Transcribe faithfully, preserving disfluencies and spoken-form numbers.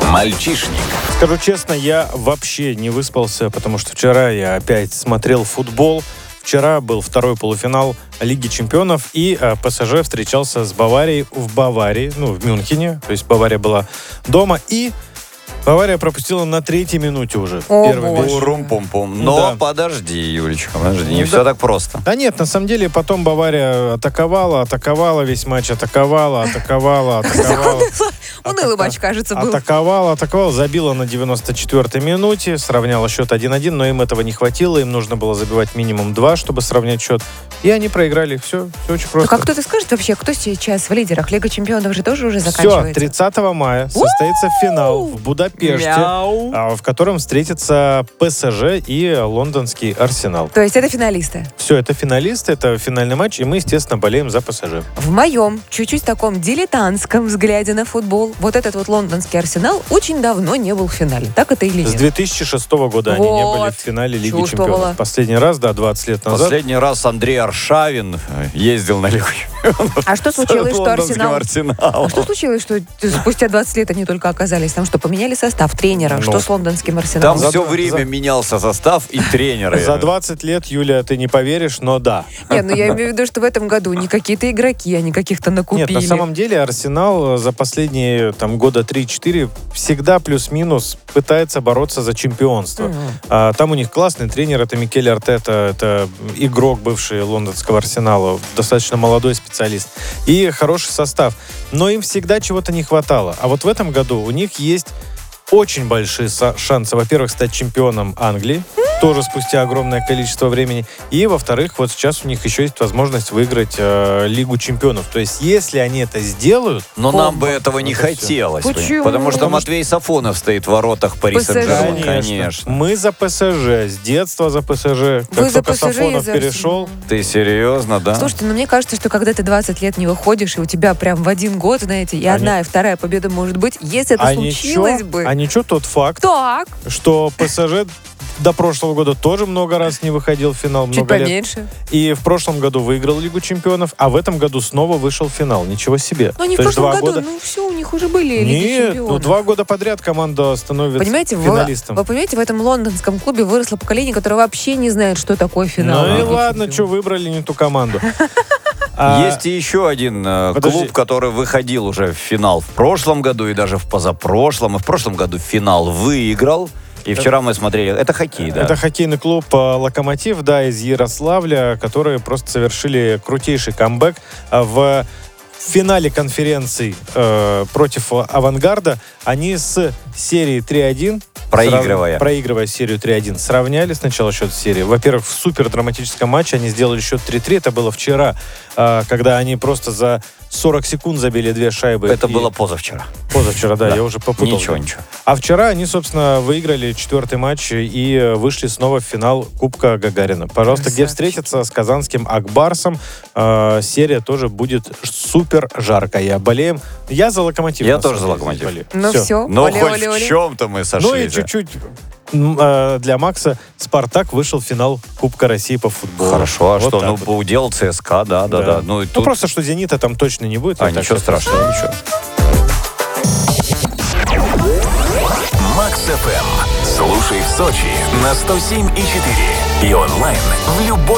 Мальчишник. Скажу честно, я вообще не выспался, потому что вчера я опять смотрел футбол. Вчера был второй полуфинал Лиги чемпионов, и э, ПСЖ встречался с Баварией в Баварии, ну, в Мюнхене. То есть Бавария была дома, и Бавария пропустила на третьей минуте уже О, первый мяч. Урум-пум-пум. Но Да. подожди, Юлечка, подожди, не Ну, все да. так просто. Да нет, на самом деле потом Бавария атаковала, атаковала весь матч, атаковала, атаковала, атаковала. Унылый матч, кажется, был. Атаковала, атаковала, забила на девяносто четвёртой минуте, сравняла счет один-один, но им этого не хватило, им нужно было забивать минимум два, чтобы сравнять счет. И они проиграли. Все, все очень просто. Так а кто-то скажет вообще, кто сейчас в лидерах? Лига чемпионов же тоже уже Все, заканчивается. тридцатого мая состоится финал в Будапеште, Мяу. а, в котором встретятся ПСЖ и лондонский Арсенал. То есть это финалисты. Все, это финалисты, это финальный матч, и мы, естественно, болеем за ПСЖ. В моем чуть-чуть таком дилетантском взгляде на футбол вот этот вот лондонский Арсенал очень давно не был в финале. Так это или С нет? две тысячи шестого года они не были Вот. в финале Лиги Чувствовала. чемпионов. Последний раз, да, двадцать лет назад. Последний раз Андрей Аршавин ездил на Лигу чемпионов. А что случилось, с что лондонским Арсенал... Арсеналом. А что случилось, что спустя двадцать лет они только оказались там? Что, поменяли состав тренера? Ну, Что с лондонским Там Арсеналом? За- все за- время менялся состав и тренеры. За двадцать лет, Юля, ты не поверишь, но да. Нет, ну я имею в виду, что в этом году не какие-то игроки, они каких-то накупили. Нет, на самом деле Арсенал за последние там, года три-четыре всегда плюс-минус пытается бороться за чемпионство. Мгм. А, там у них классный тренер, это Микель Артета, это игрок бывший лондонского Арсенала, достаточно молодой специалист. И хороший состав. Но им всегда чего-то не хватало. А вот в этом году у них есть очень большие со- шансы, во-первых, стать чемпионом Англии, тоже спустя огромное количество времени. И, во-вторых, вот сейчас у них еще есть возможность выиграть э, Лигу чемпионов. То есть, если они это сделают... Но бомба. нам бы этого не Это всё. хотелось. Почему? Потому что Потому Матвей Сафонов стоит в воротах Пари ПСЖ. Сен-Жермен. Конечно. Конечно. Мы за ПСЖ, с детства за ПСЖ. Как Вы за только ПСЖ, я Сафонов за перешел, Арсенал. Ты серьезно, да? Слушайте, ну мне кажется, что когда ты двадцать лет не выходишь, и у тебя прям в один год, знаете, и А одна, и вторая победа может быть, если это а случилось ничего, бы. а ничего тот факт, Так, что ПСЖ до прошлого года тоже много раз не выходил в финал, чуть много лет. поменьше. И в прошлом году выиграл Лигу чемпионов, а в этом году снова вышел в финал. Ничего себе. Но они в То есть прошлом два году, года... ну все, у них уже были Лиги Нет, чемпионов. ну два года подряд команда становится Понимаете, вы, финалистом. вы понимаете, в этом лондонском клубе выросло поколение, которое вообще не знает, что такое финал. Ну и Лиги ладно, чемпионов. что выбрали не ту команду. А, Есть и еще один э, Подожди. клуб, который выходил уже в финал в прошлом году и даже в позапрошлом. И в прошлом году финал выиграл. И вчера мы смотрели. Это хоккей, да? Это хоккейный клуб э, «Локомотив», да, из Ярославля, которые просто совершили крутейший камбэк а, в финале конференции э, против «Авангарда». Они с серии три-один, Проигрывая. срав- проигрывая серию три-один, сравняли сначала счет серии. Во-первых, в супер драматическом матче они сделали счет три-три. Это было вчера, э, когда они просто за сорок секунд забили две шайбы. Это И- было позавчера. позавчера, да, Да. я уже попутал. Ничего, ничего. А вчера они, собственно, выиграли четвертый матч и э, вышли снова в финал Кубка Гагарина. Пожалуйста, где Красавчики. встретиться с казанским Акбарсом. Э, серия тоже будет супер жаркая. Болеем. Я за «Локомотив». Я на тоже самом за деле, «Локомотив». болею. Ну Всё. все, Но оле, хоть оле, в оле. чем-то мы Ну сошлись. и да. чуть-чуть м, э, для Макса «Спартак» вышел в финал Кубка России по футболу. Хорошо, а Вот что? так Ну, вот. поудел ЦСКА, да, да, да. Ну, и Ну, тут... просто, что «Зенита» там точно не будет. А, Вот так ничего вот. страшного, ничего. Макс эф эм. Слушай в Сочи на сто семь и четыре и онлайн в любой